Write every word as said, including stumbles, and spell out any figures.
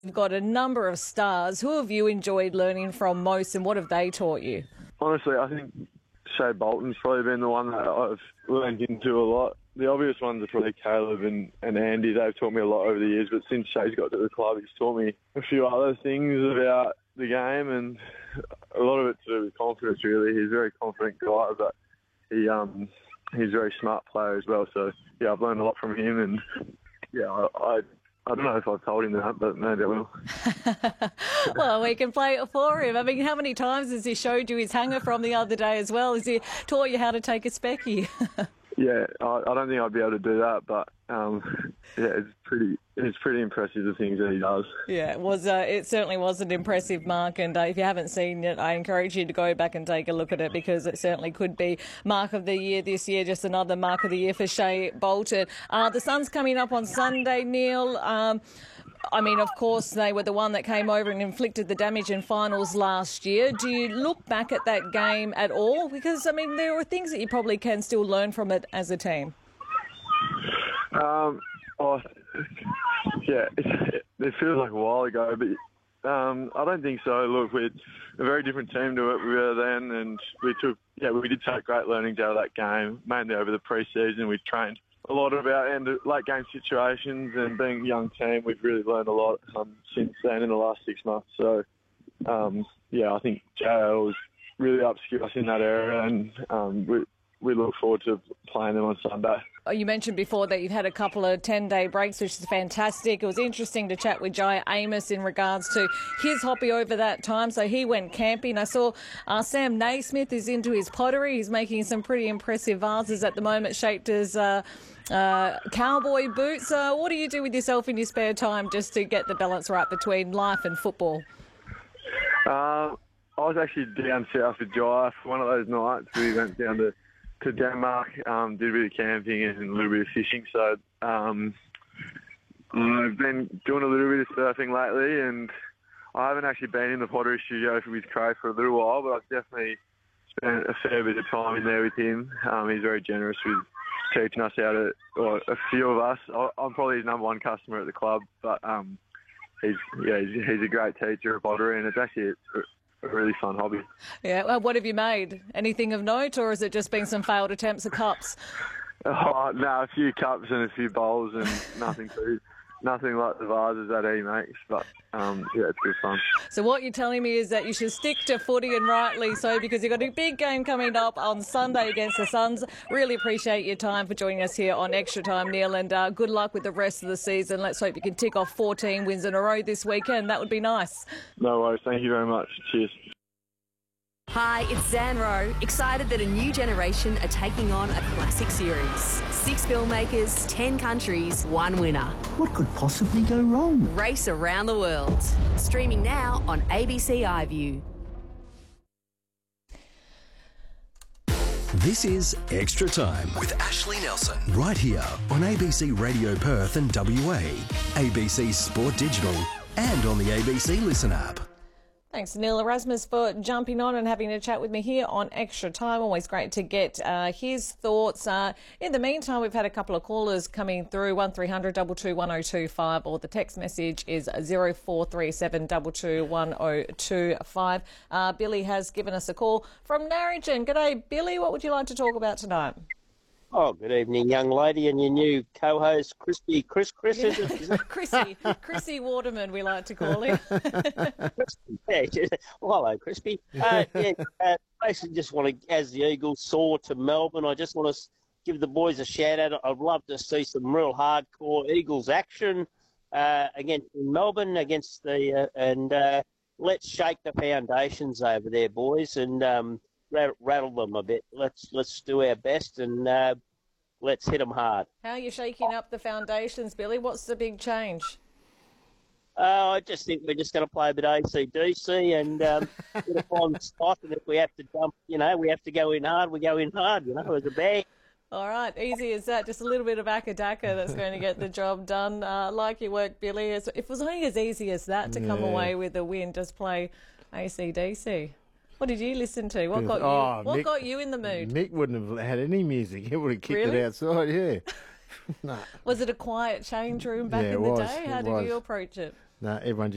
You've got a number of stars. Who have you enjoyed learning from most, and what have they taught you? Honestly, I think Shea Bolton's probably been the one that I've learned into a lot. The obvious ones are probably Caleb and, and Andy. They've taught me a lot over the years, but since Shea's got to the club, he's taught me a few other things about the game, and a lot of it to do with confidence, really. He's a very confident guy, but he um he's a very smart player as well. So, yeah, I've learned a lot from him, and, yeah, I... I I don't know if I've told him that, but maybe I will. Well, we can play it for him. I mean, how many times has he showed you his hanger from the other day as well? Has he taught you how to take a specky? Yeah, I, I don't think I'd be able to do that, but um, yeah, it's pretty it's pretty impressive the things that he does. Yeah, it was. Uh, it certainly was an impressive mark, and uh, if you haven't seen it, I encourage you to go back and take a look at it, because it certainly could be mark of the year this year, just another mark of the year for Shea Bolton. Uh, the Sun's coming up on Sunday, Neil. Um, I mean, of course, they were the one that came over and inflicted the damage in finals last year. Do you look back at that game at all? Because, I mean, there are things that you probably can still learn from it as a team. Um, oh, yeah, it, it feels like a while ago, but um, I don't think so. Look, we're a very different team to what we were then, and we took, yeah, we did take great learnings out of that game, mainly over the pre-season. We trained a lot about and late game situations, and being a young team, we've really learned a lot um, since then in the last six months. So, um, yeah, I think J L was really upskilled us in that area, and um, we we look forward to playing them on Sunday. Oh, you mentioned before that you've had a couple of ten-day breaks, which is fantastic. It was interesting to chat with Jai Amos in regards to his hobby over that time. So he went camping. I saw uh, Sam Naismith is into his pottery. He's making some pretty impressive vases at the moment, shaped as uh, uh, cowboy boots. Uh, what do you do with yourself in your spare time just to get the balance right between life and football? Uh, I was actually down south with Jai for one of those nights. We went down to to Denmark, um, did a bit of camping and a little bit of fishing. So um, I've been doing a little bit of surfing lately, and I haven't actually been in the pottery studio with Craig for a little while, but I've definitely spent a fair bit of time in there with him. Um, he's very generous with teaching us how to, or a few of us. I'm probably his number one customer at the club, but um, he's yeah he's, he's a great teacher of pottery, and it's actually a, a really fun hobby. Yeah, well, what have you made? Anything of note, or has it just been some failed attempts at cups? Oh, no, a few cups and a few bowls, and nothing too, nothing like the vases that he makes. But um, yeah, it's good fun. So what you're telling me is that you should stick to footy, and rightly so, because you've got a big game coming up on Sunday against the Suns. Really appreciate your time for joining us here on Extra Time, Neil, and uh, good luck with the rest of the season. Let's hope you can tick off fourteen wins in a row this weekend. That would be nice. No worries. Thank you very much. Cheers. Hi, it's Zan Rowe, excited that a new generation are taking on a classic series. Six filmmakers, ten countries, one winner. What could possibly go wrong? Race around the world. Streaming now on A B C iView. This is Extra Time with Ashley Nelson, right here on A B C Radio Perth and W A, A B C Sport Digital, and on the A B C Listen app. Thanks, Neil Erasmus, for jumping on and having a chat with me here on Extra Time. Always great to get uh, his thoughts. Uh, in the meantime, we've had a couple of callers coming through, one three hundred two two one oh two five, or the text message is zero four three seven two two one oh two five. Uh, Billy has given us a call from Narrogin. G'day, Billy. What would you like to talk about tonight? Oh, good evening, young lady, and your new co-host, Crispy Chris. Chris, yeah. is it? Is it? Chrissy, Chrissy Waterman, we like to call him. Yeah, well, hello, Crispy. Uh, yeah, uh, basically, just want to, as the Eagles soar to Melbourne, I just want to give the boys a shout out. I'd love to see some real hardcore Eagles action uh, against in Melbourne against the uh, and uh, let's shake the foundations over there, boys, and. Um, rattle them a bit. Let's let's do our best and uh, let's hit them hard. How are you shaking up the foundations, Billy? What's the big change? Uh, I just think we're just going to play a bit A C D C and um, get a fine spot. And if we have to jump, you know, we have to go in hard. We go in hard, you know, as a bag. All right, easy as that. Just a little bit of Akadaka that's going to get the job done. Uh, like your work, Billy. If it was only as easy as that to come Yeah. away with a win, just play A C D C. What did you listen to? What got Oh, you? What Mick- got you in the mood? Mick wouldn't have had any music. He would have kicked Really? it outside, yeah. Nah. Was it a quiet change room back Yeah, it in the was, day? How it did was. you approach it? No, everyone